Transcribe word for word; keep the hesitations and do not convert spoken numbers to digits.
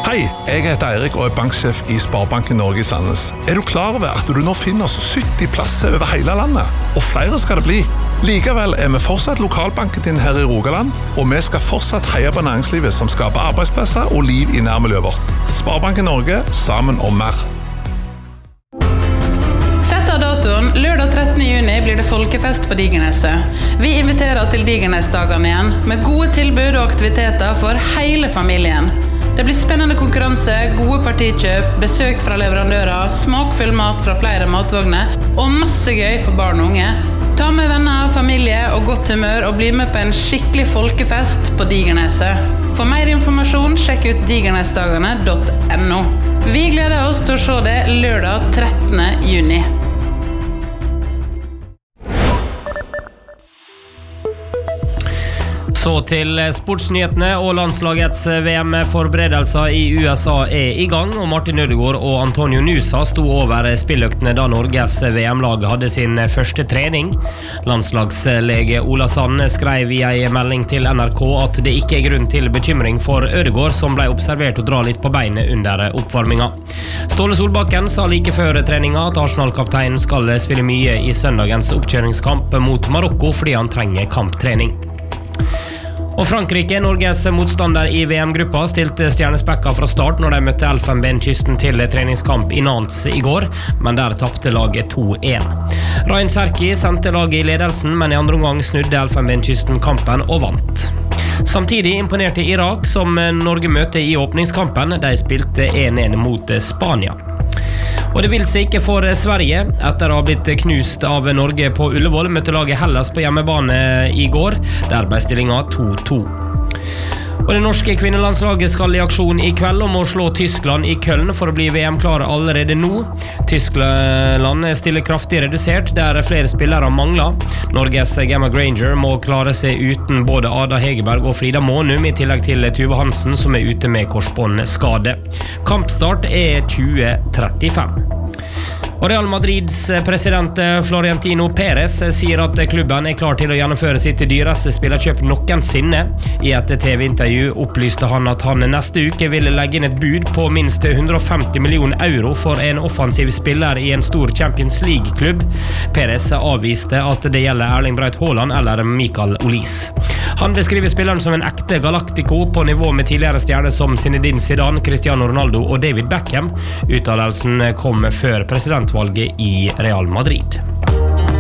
Hei, jeg heter Eirik og er banksjef i Sparebanken Norge i Sandnes. Er du klar over at du nå finner oss sytti plasser over hele landet? Og flere skal det bli. Likevel er vi fortsatt lokalbanken din her i Rogaland, og vi skal fortsatt heie på næringslivet som skaper arbeidsplasser og liv i nærmiljøet vårt. Sparebanken Norge, sammen om mer. Sett av datoen, lørdag trettende juni blir det folkefest på Digerneset. Vi inviterer til Digernesdagene igjen, med gode tilbud og aktiviteter for hele familien. Det blir spennende konkurranse, gode partikjøp, besøk fra leverandører, smakfull mat fra flere matvogner og masse gøy for barn og unge. Ta med venner, familie og godt humør og bli med på en skikkelig folkefest på Digerneset. For mer informasjon, sjekk ut digernesdagene punktum no. Vi gleder oss til å se det lørdag trettende juni. Så til sportsnyhetene, og landslagets V M-forberedelser i U S A er i gang, og Martin Ødegaard og Antonio Nusa sto over spilløktene da Norges V M-lag hadde sin første trening. Landslagslege Ola Sand skrev i en melding til N R K at det ikke er grunn til bekymring for Ødegaard, som ble observert å dra litt på beinet under oppvarminga. Ståle Solbakken sa like før treninga at Arsenal-kapteinen skal spille mye i søndagens oppkjøringskamp mot Marokko fordi han trenger kamptrening. Og Frankrike, Norges motstander i V M-gruppa, stilte stjernespekka fra start når de møtte Elfenbenskysten til treningskamp i Nantes i går, men der tapte laget to en. Ryan Serki sendte laget i ledelsen, men i andre omgang snudde Elfenbenskysten kampen og vant. Samtidig imponerte Irak, som Norge møtte i åpningskampen. De spilte en en mot Spania. Og det vil seg ikke for Sverige. Etter å ha blitt knust av Norge på Ullevål, møtte laget Hellas på hjemmebane i går. Der ble stillingen to to. Og det norske kvinnelandslaget skal i aksjon i kveld om å slå Tyskland i Köln for å bli V M-klare allerede nå. Tyskland stiller kraftig redusert, der flere spillere mangler. Norges Gemma Granger må klare seg uten både Ada Hegerberg og Frida Månum, i tillegg til Tuve Hansen, som er ute med korsbåndskade. Kampstart er tjue trettifem. Og Real Madrids president Florentino Perez sier at klubben er klar til å gjennomføre sitt dyreste spillerkjøp noensinne. I et T V-intervju opplyste han at han neste uke vil legge inn et bud på minst hundre og femti millioner euro for en offensiv spiller i en stor Champions League-klubb. Perez avviste at det gjelder Erling Braut Haaland eller Mikael Olis. Han beskriver spilleren som en ekte galactico på nivå med tidligere stjerner som Zinedine Zidane, Cristiano Ronaldo og David Beckham. Uttalelsen kom før presidentvalget i Real Madrid.